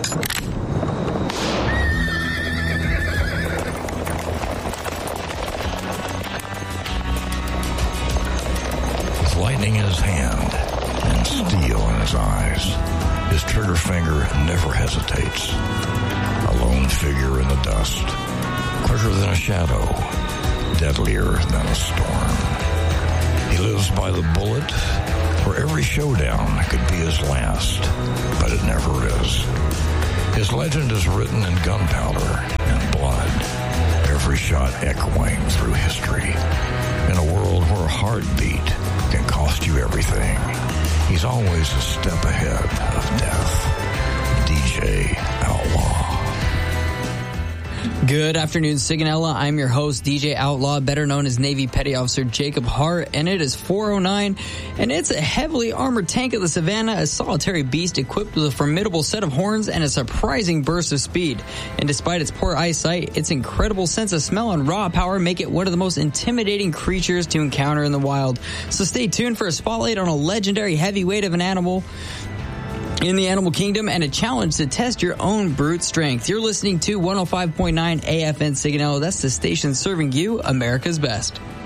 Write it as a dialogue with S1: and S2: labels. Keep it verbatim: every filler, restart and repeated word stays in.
S1: Lightning in his hand and steel in his eyes, his trigger finger never hesitates. A lone figure in the dust, quicker than a shadow, deadlier than a storm. He lives by the bullet, where every showdown could be his last, but it never is. His legend is written in gunpowder and blood, every shot echoing through history. In a world where a heartbeat can cost you everything, he's always a step ahead of death. D J Outlaw.
S2: Good afternoon, Sigonella. I'm your host, D J Outlaw, better known as Navy Petty Officer Jacob Hart, and it is four oh nine, and it's a heavily armored tank of the savannah, a solitary beast equipped with a formidable set of horns and a surprising burst of speed. And despite its poor eyesight, its incredible sense of smell and raw power make it one of the most intimidating creatures to encounter in the wild. So stay tuned for a spotlight on a legendary heavyweight of an animal in the animal kingdom and a challenge to test your own brute strength. You're listening to one oh five point nine A F N Sigonella. That's the station serving you America's best.